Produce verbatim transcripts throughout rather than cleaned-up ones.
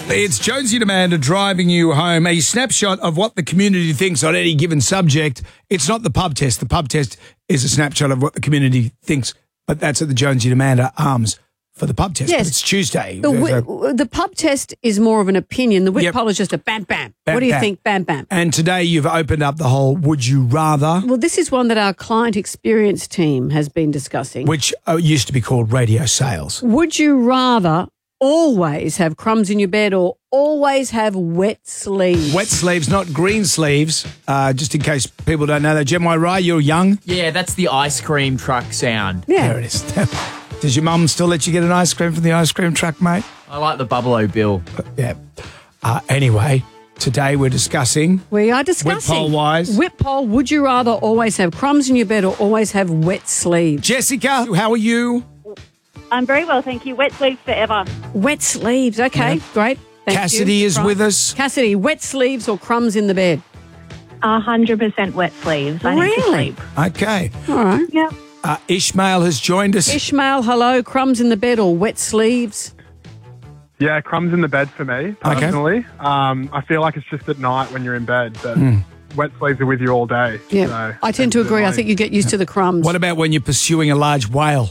It's Jonesy and Amanda driving you home. A snapshot of what the community thinks on any given subject. It's not the pub test. The pub test is a snapshot of what the community thinks, but that's at the Jonesy and Amanda Arms for the pub test. Yes. But it's Tuesday. The, wi- the pub test is more of an opinion. The whip Yep. poll is just a bam, bam. Bam, what do you bam. think? Bam, bam. And today you've opened up the whole would you rather, Well, this is one that our client experience team has been discussing. which uh, used to be called radio sales. Would you rather always have crumbs in your bed or always have wet sleeves? Wet sleeves, not green sleeves, uh, just in case people don't know that. Gemini Rye, you're young. Yeah, that's the ice cream truck sound. Yeah. There it is. Does your mum still let you get an ice cream from the ice cream truck, mate? I like the Bubble-O Bill. Yeah. Uh, anyway, today we're discussing We are discussing. Whip poll-wise. Whip poll, would you rather always have crumbs in your bed or always have wet sleeves? Jessica, how are you? I'm very well, thank you. Wet sleeves forever. Wet sleeves. Okay, Yeah. great. Thank Cassidy you. is Right. with us. Cassidy, wet sleeves or crumbs in the bed? A hundred percent wet sleeves. I need to Really? sleep. Okay. All right. Yeah. Uh, Ishmael has joined us. Ishmael, hello. Crumbs in the bed or wet sleeves? Yeah, crumbs in the bed for me, personally. Um, I feel like it's just at night when you're in bed, but wet sleeves are with you all day. Yeah. so I tend to it's agree. I annoying. think you get used to the crumbs. What about when you're pursuing a large whale?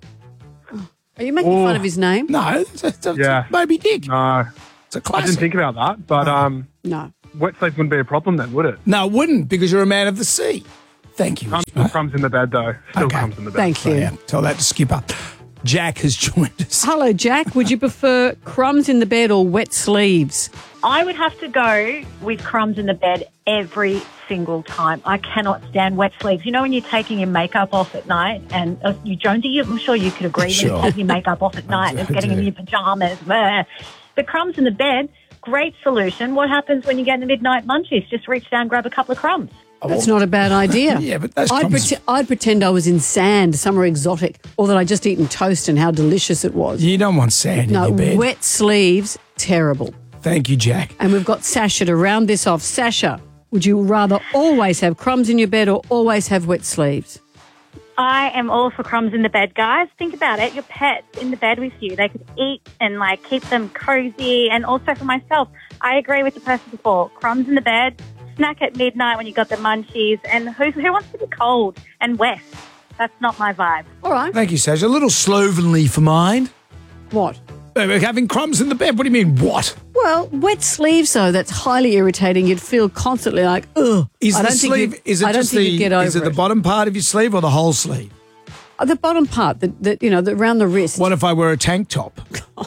Are you making Oh. fun of his name? No, it's, it's, it's Yeah. Moby Dick. No, It's a I classic. didn't think about that, but um, No. wet sleeves wouldn't be a problem then, would it? No, it wouldn't, because you're a man of the sea. Thank you. Crumbs, Ishmael. crumbs in the bed, though. Still Okay. crumbs in the bed. Thank you. Yeah, tell that to Skipper. Jack has joined us. Hello, Jack. Would you prefer crumbs in the bed or wet sleeves? I would have to go with crumbs in the bed every single time. I cannot stand wet sleeves. You know when you're taking your makeup off at night, and uh, you, Jonesy, you- I'm sure you could agree Sure. when you take your makeup off at night and I getting do. in your pajamas. Bleh. The crumbs in the bed, great solution. What happens when you get the midnight munchies? Just reach down, grab a couple of crumbs. That's not a bad idea. Yeah, but those I'd, crumbs- prete- I'd pretend I was in sand, somewhere exotic, or that I'd just eaten toast and how delicious it was. You don't want sand No, in your bed. wet sleeves, terrible. Thank you, Jack. And we've got Sasha to round this off. Sasha, would you rather always have crumbs in your bed or always have wet sleeves? I am all for crumbs in the bed, guys. Think about it. Your pets in the bed with you. They could eat and, like, keep them cozy. And also for myself, I agree with the person before. Crumbs in the bed, snack at midnight when you got the munchies. And who, who wants to be cold and wet? That's not my vibe. All right. Thank you, Sasha. A little slovenly for mine. What? Uh, Having crumbs in the bed. What do you mean, what? Well, wet sleeves, though, that's highly irritating. You'd feel constantly like, ugh. Is I the don't think sleeve, you'd- is it I don't just think the, you'd get over is it the bottom part of your sleeve or the whole sleeve? Uh, The bottom part, the, the, you know, the, around the wrist. What if I wear a tank top?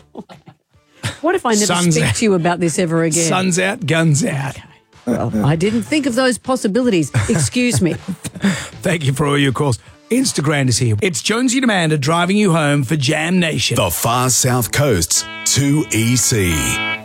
What if I never Sun's speak out. to you about this ever again? Sun's out, guns out. Well, I didn't think of those possibilities. Excuse me. Thank you for all your calls. Instagram is here. It's Jonesy and Amanda driving you home for Jam Nation. The Far South Coast's two E C.